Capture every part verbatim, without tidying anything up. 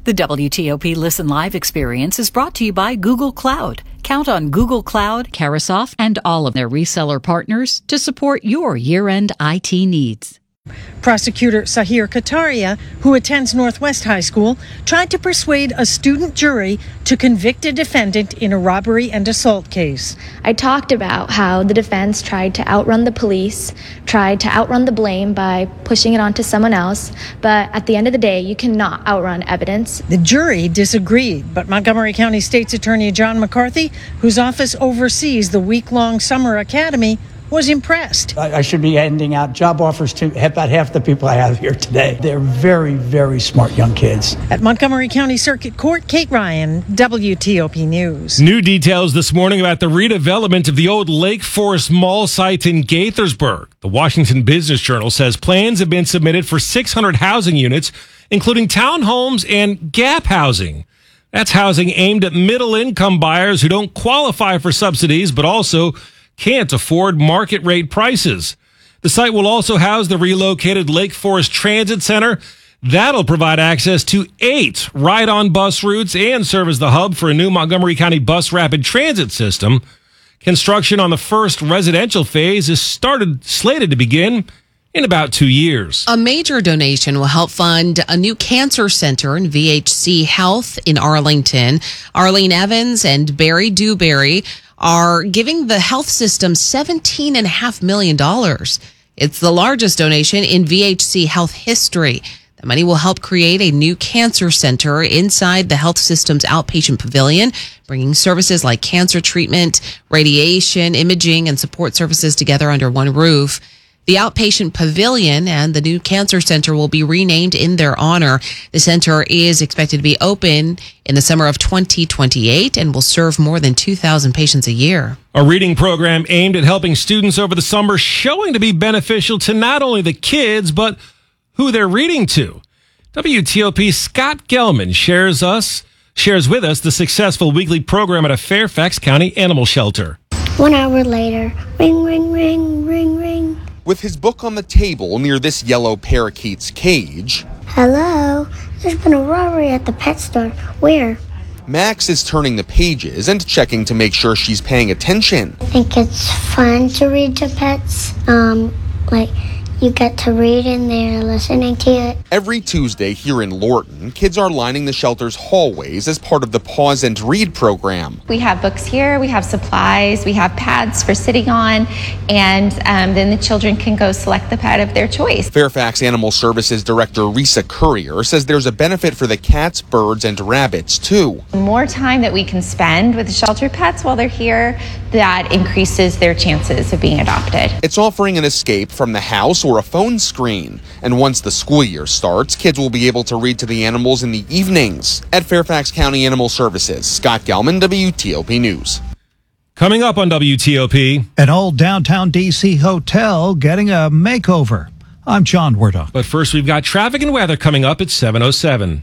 The W T O P Listen Live experience is brought to you by Google Cloud. Count on Google Cloud, Carasoft, and all of their reseller partners to support your year-end I T needs. Prosecutor Sahir Kataria, who attends Northwest High School, tried to persuade a student jury to convict a defendant in a robbery and assault case. I talked about how the defense tried to outrun the police, tried to outrun the blame by pushing it onto someone else, but at the end of the day, you cannot outrun evidence. The jury disagreed, but Montgomery County State's Attorney John McCarthy, whose office oversees the week-long summer academy, was impressed. I should be handing out job offers to about half the people I have here today. They're very, very smart young kids. At Montgomery County Circuit Court, Kate Ryan, W T O P News. New details this morning about the redevelopment of the old Lake Forest Mall site in Gaithersburg. The Washington Business Journal says plans have been submitted for six hundred housing units, including townhomes and gap housing. That's housing aimed at middle-income buyers who don't qualify for subsidies, but also can't afford market rate prices. The site will also house the relocated Lake Forest Transit Center. That'll provide access to eight ride-on bus routes and serve as the hub for a new Montgomery County bus rapid transit system. Construction on the first residential phase is started slated to begin in about two years. A major donation will help fund a new cancer center in V H C Health in Arlington. Arlene Evans and Barry Dewberry are giving the health system seventeen point five million dollars. It's the largest donation in V H C Health history. The money will help create a new cancer center inside the health system's outpatient pavilion, bringing services like cancer treatment, radiation, imaging, and support services together under one roof. The outpatient pavilion and the new cancer center will be renamed in their honor. The center is expected to be open in the summer of twenty twenty-eight and will serve more than two thousand patients a year. A reading program aimed at helping students over the summer showing to be beneficial to not only the kids, but who they're reading to. W T O P's Scott Gelman shares us, shares with us the successful weekly program at a Fairfax County animal shelter. One hour later, ring, ring, ring, ring, ring. With his book on the table near this yellow parakeet's cage. Hello, there's been a robbery at the pet store. Where? Max is turning the pages and checking to make sure she's paying attention. I think it's fun to read to pets. Um, like, you get to read and they're listening to it. Every Tuesday here in Lorton, kids are lining the shelter's hallways as part of the Pause and Read program. We have books here, we have supplies, we have pads for sitting on, and um, then the children can go select the pad of their choice. Fairfax Animal Services Director Risa Courier says there's a benefit for the cats, birds, and rabbits, too. The more time that we can spend with the shelter pets while they're here, that increases their chances of being adopted. It's offering an escape from the house or a phone screen. And once the school year starts, kids will be able to read to the animals in the evenings. At Fairfax County Animal Services, Scott Gelman, W T O P News. Coming up on W T O P. An old downtown D C hotel getting a makeover. I'm John Wardock. But first, we've got traffic and weather coming up at seven oh seven.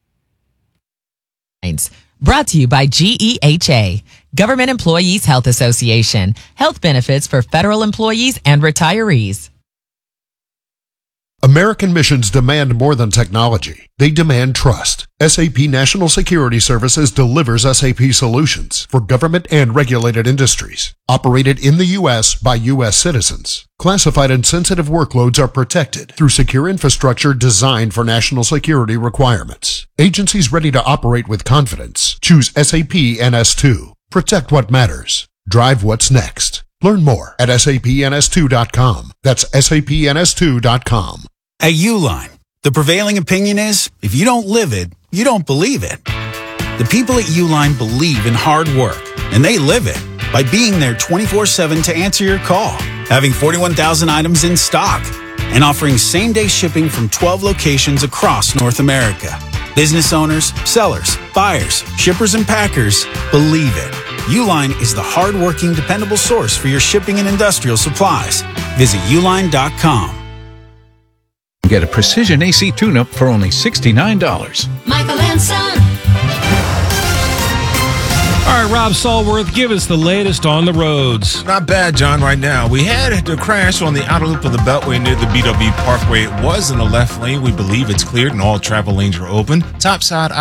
Brought to you by G E H A, Government Employees Health Association. Health benefits for federal employees and retirees. American missions demand more than technology. They demand trust. S A P National Security Services delivers S A P solutions for government and regulated industries. Operated in the U S by U S citizens. Classified and sensitive workloads are protected through secure infrastructure designed for national security requirements. Agencies ready to operate with confidence. Choose S A P N S two. Protect what matters. Drive what's next. Learn more at S A P N S two dot com. That's S A P N S two dot com. At Uline, the prevailing opinion is, if you don't live it, you don't believe it. The people at Uline believe in hard work, and they live it by being there twenty-four seven to answer your call, having forty-one thousand items in stock, and offering same-day shipping from twelve locations across North America. Business owners, sellers, buyers, shippers, and packers believe it. Uline is the hard-working, dependable source for your shipping and industrial supplies. Visit uline dot com. Get a precision A C tune-up for only sixty-nine dollars. Michael and Son. All right, Rob Stallworth, give us the latest on the roads. Not bad, John, right now. We had the crash on the outer loop of the Beltway near the B W Parkway. It was in the left lane. We believe it's cleared and all travel lanes are open. Topside